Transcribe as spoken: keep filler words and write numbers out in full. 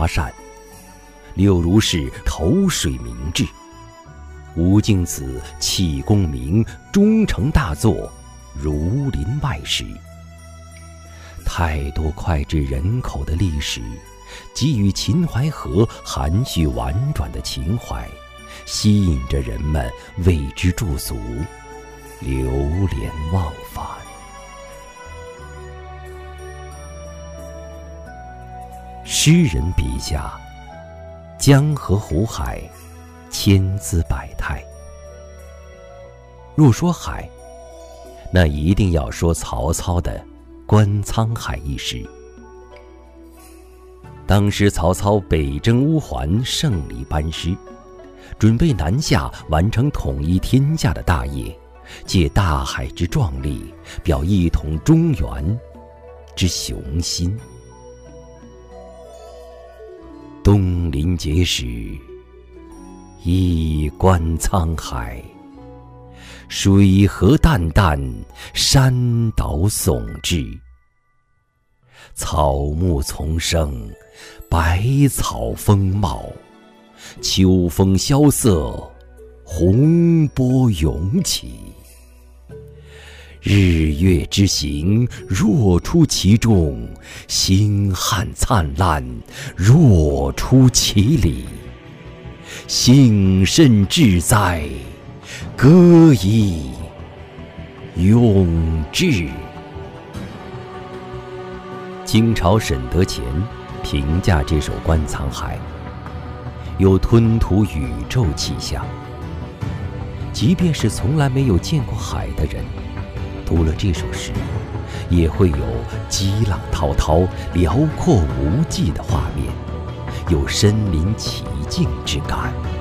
发善，柳如是投水明志，吴敬梓弃功名，终成大作《儒林外史》。太多脍炙人口的历史，给予秦淮河含蓄婉转的情怀，吸引着人们为之驻足，流连忘返。诗人笔下，江河湖海，千姿百态。若说海，那一定要说曹操的《观沧海》一诗。当时曹操北征乌桓，胜利班师，准备南下完成统一天下的大业，借大海之壮丽，表一统中原之雄心。东临碣石，一观沧海，水河淡淡，山岛耸峙，草木丛生，百草丰茂，秋风萧瑟，洪波涌起。日月之行，若出其中；星汉灿烂，若出其里。幸甚至哉，歌以咏志。清朝沈德潜评价这首《观沧海》，有吞吐宇宙气象。即便是从来没有见过海的人，读了这首诗，也会有激浪滔滔、辽阔无际的画面，有身临其境之感。